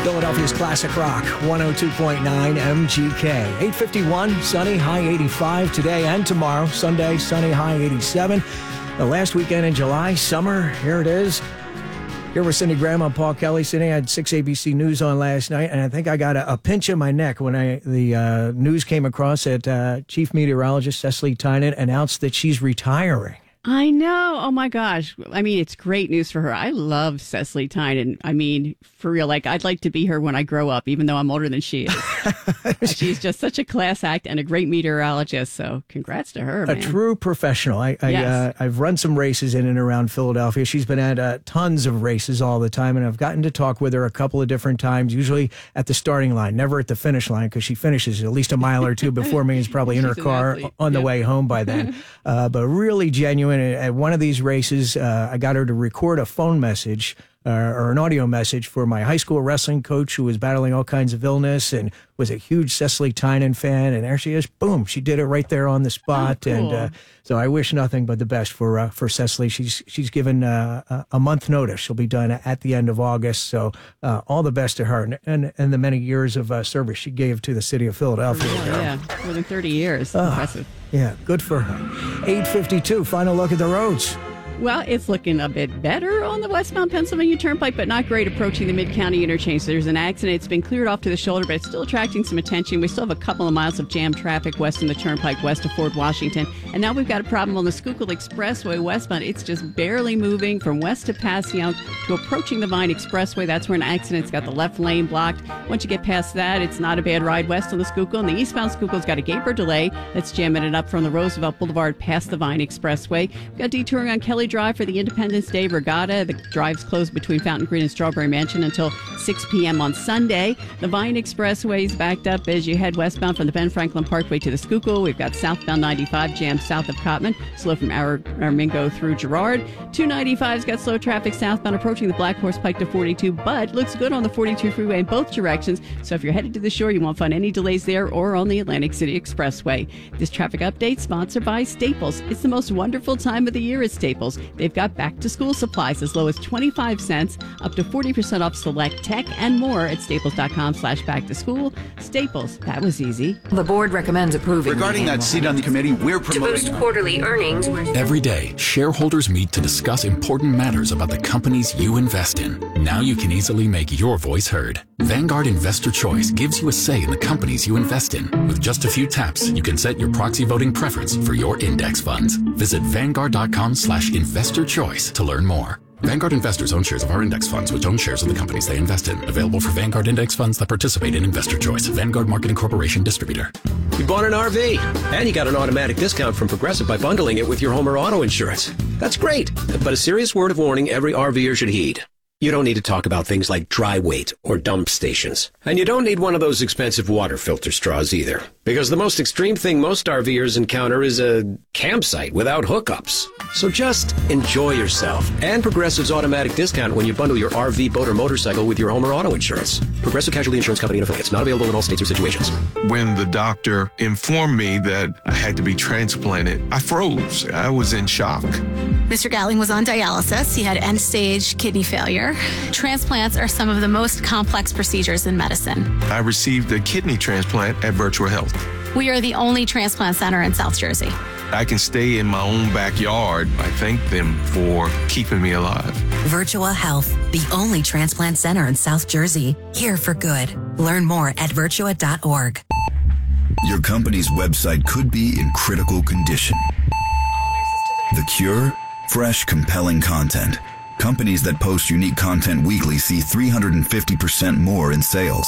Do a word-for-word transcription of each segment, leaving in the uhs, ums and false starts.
Philadelphia's Classic Rock, one oh two point nine M G K. eight fifty-one, sunny, high eighty-five today and tomorrow. Sunday, sunny, high eighty-seven. The last weekend in July, summer, here it is. Here with Cindy Graham, I'm Paul Kelly. Cindy, I had six A B C News on last night, and I think I got a, a pinch in my neck when I the uh, news came across that uh, Chief Meteorologist Cecily Tynan announced that she's retiring. I know. Oh, my gosh. I mean, it's great news for her. I love Cecily Tynan. I mean, for real, like, I'd like to be her when I grow up, even though I'm older than she is. She's just such a class act and a great meteorologist. So congrats to her, A man. true professional. I, I, Yes. uh, I've run some races in and around Philadelphia. She's been at uh, tons of races all the time, and I've gotten to talk with her a couple of different times, usually at the starting line, never at the finish line, because she finishes at least a mile or two before me and is probably in her She's an car athlete. on the Yep. way home by then. Uh, but really genuine. At one of these races, uh, I got her to record a phone message uh, or an audio message for my high school wrestling coach who was battling all kinds of illness and was a huge Cecily Tynan fan. And there she is. Boom. She did it right there on the spot. Oh, cool. And uh, so I wish nothing but the best for uh, for Cecily. She's she's given uh, a, a month notice. She'll be done at the end of August. So uh, all the best to her and, and, and the many years of uh, service she gave to the city of Philadelphia. Oh, yeah, more than thirty years. Oh. Impressive. Yeah, good for her. eight fifty-two, final look at the roads. Well, it's looking a bit better on the westbound Pennsylvania Turnpike, but not great approaching the Mid-County interchange. There's an accident. It's been cleared off to the shoulder, but it's still attracting some attention. We still have a couple of miles of jam traffic west on the Turnpike, west of Fort Washington. And now we've got a problem on the Schuylkill Expressway westbound. It's just barely moving from west of Passyunk to approaching the Vine Expressway. That's where an accident's got the left lane blocked. Once you get past that, it's not a bad ride west on the Schuylkill. And the eastbound Schuylkill's got a gate or delay that's jamming it up from the Roosevelt Boulevard past the Vine Expressway. We've got detouring on Kelly Drive for the Independence Day Regatta. The drive's closed between Fountain Green and Strawberry Mansion until six p.m. on Sunday. The Vine Expressway is backed up as you head westbound from the Ben Franklin Parkway to the Schuylkill. We've got southbound ninety-five jammed south of Cottman, slow from Ar- Armingo through Girard. two ninety-five's got slow traffic southbound approaching the Black Horse Pike to forty-two, but looks good on the forty-two freeway in both directions. So if you're headed to the shore, you won't find any delays there or on the Atlantic City Expressway. This traffic update sponsored by Staples. It's the most wonderful time of the year at Staples. They've got back to school supplies as low as twenty-five cents, up to forty percent off select tech and more at staples.com slash back to school. Staples, that was easy. The board recommends approving. Regarding that seat on the committee, we're To boost promoting. quarterly earnings. Every day, shareholders meet to discuss important matters about the companies you invest in. Now you can easily make your voice heard. Vanguard Investor Choice gives you a say in the companies you invest in. With just a few taps, you can set your proxy voting preference for your index funds. Visit vanguard.com slash investor choice to learn more. Vanguard investors own shares of our index funds, which own shares of the companies they invest in. Available for Vanguard index funds that participate in Investor Choice. Vanguard Marketing Corporation Distributor. You bought an R V, and you got an automatic discount from Progressive by bundling it with your home or auto insurance. That's great, but a serious word of warning every RVer should heed. You don't need to talk about things like dry weight or dump stations. And you don't need one of those expensive water filter straws either. Because the most extreme thing most RVers encounter is a campsite without hookups. So just enjoy yourself and Progressive's automatic discount when you bundle your R V, boat, or motorcycle with your home or auto insurance. Progressive Casualty Insurance Company and affiliates. Not available in all states or situations. When the doctor informed me that I had to be transplanted, I froze. I was in shock. Mister Gatling was on dialysis. He had end-stage kidney failure. Transplants are some of the most complex procedures in medicine. I received a kidney transplant at Virtual Health. We are the only transplant center in South Jersey. I can stay in my own backyard. I thank them for keeping me alive. Virtual Health, the only transplant center in South Jersey. Here for good. Learn more at virtua dot org. Your company's website could be in critical condition. The cure? Fresh, compelling content. Companies that post unique content weekly see three hundred fifty percent more in sales.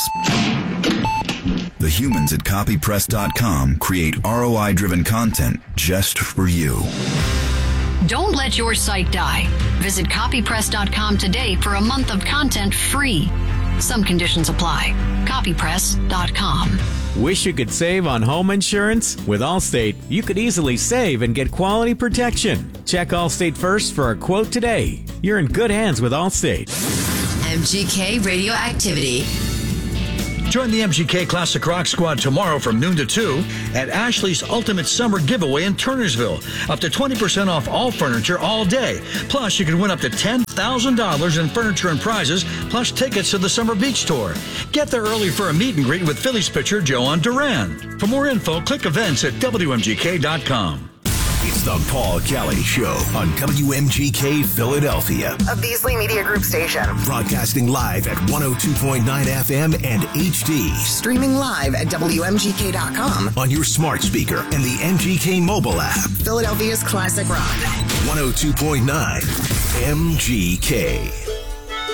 The humans at copy press dot com create R O I-driven content just for you. Don't let your site die. Visit copy press dot com today for a month of content free. Some conditions apply. copy press dot com. Wish you could save on home insurance? With Allstate, you could easily save and get quality protection. Check Allstate first for a quote today. You're in good hands with Allstate. M G K Radioactivity. Join the M G K Classic Rock Squad tomorrow from noon to two at Ashley's Ultimate Summer Giveaway in Turnersville. Up to twenty percent off all furniture all day. Plus, you can win up to ten thousand dollars in furniture and prizes, plus tickets to the Summer Beach Tour. Get there early for a meet and greet with Phillies pitcher Joan Duran. For more info, click events at W M G K dot com. It's the Paul Kelly Show on W M G K Philadelphia. A Beasley Media Group station. Broadcasting live at one oh two point nine F M and H D. Streaming live at W M G K dot com. On your smart speaker and the M G K mobile app. Philadelphia's classic rock. one oh two point nine M G K.